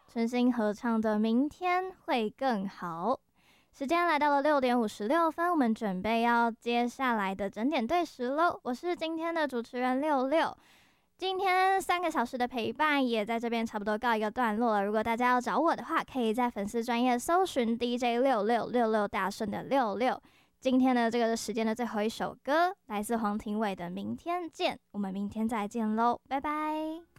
春星合唱的《明天会更好》。时间来到了6:56，我们准备要接下来的整点对时喽。我是今天的主持人六六。今天3个小时的陪伴也在这边差不多告一个段落了。如果大家要找我的话，可以在粉丝专页搜寻 DJ6666大顺的66。今天的这个时间的最后一首歌来自黄庭伟的《明天见》，我们明天再见喽，拜拜。